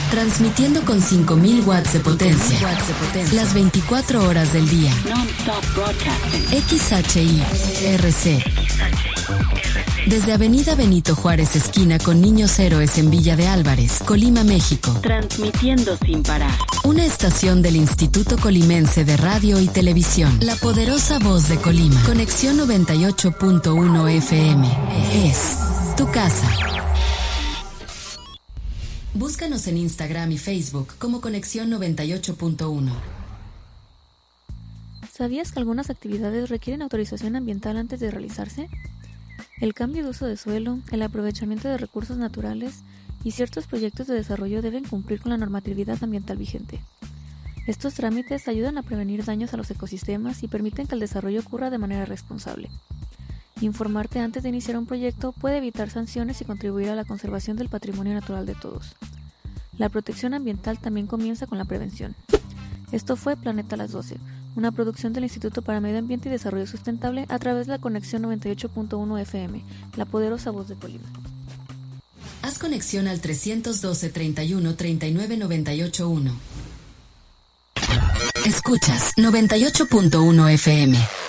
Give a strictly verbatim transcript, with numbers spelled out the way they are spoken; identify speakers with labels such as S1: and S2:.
S1: Transmitiendo con cinco mil watts de potencia. Las veinticuatro horas del día. X H I R C. Desde Avenida Benito Juárez, esquina con Niños Héroes en Villa de Álvarez, Colima, México.
S2: Transmitiendo sin parar.
S1: Una estación del Instituto Colimense de Radio y Televisión. La poderosa voz de Colima. Conexión noventa y ocho punto uno F M. Es tu casa. Búscanos en Instagram y Facebook como Conexión noventa y ocho punto uno.
S3: ¿Sabías que algunas actividades requieren autorización ambiental antes de realizarse? El cambio de uso de suelo, el aprovechamiento de recursos naturales y ciertos proyectos de desarrollo deben cumplir con la normatividad ambiental vigente. Estos trámites ayudan a prevenir daños a los ecosistemas y permiten que el desarrollo ocurra de manera responsable. Informarte antes de iniciar un proyecto puede evitar sanciones y contribuir a la conservación del patrimonio natural de todos. La protección ambiental también comienza con la prevención. Esto fue Planeta a las doce, una producción del Instituto para Medio Ambiente y Desarrollo Sustentable a través de la Conexión noventa y ocho punto uno F M, la poderosa voz de Colima.
S1: Haz conexión al trescientos doce, treinta y uno, treinta y nueve, noventa y ocho uno. Escuchas noventa y ocho punto uno F M.